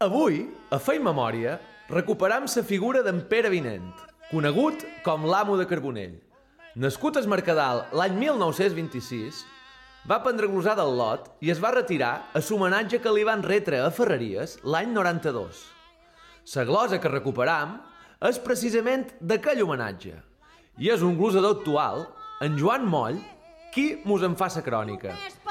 Avui, a Fer Memòria, recuperam la figura d'en Pere Vinent, conegut com l'amo de Carbonell. Nascut a Es Mercadal l'any 1926, va prendre glosar del lot i es va retirar a l'homenatge que li van retre a Ferreries l'any 92. La glosa que recuperam és precisament d'aquell homenatge i és un glosador actual, en Joan Moll, qui mos en fa la crònica.